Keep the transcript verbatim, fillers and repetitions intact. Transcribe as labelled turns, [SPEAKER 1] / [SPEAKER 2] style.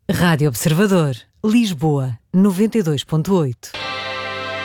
[SPEAKER 1] Rádio Observador, Lisboa, noventa e dois ponto oito.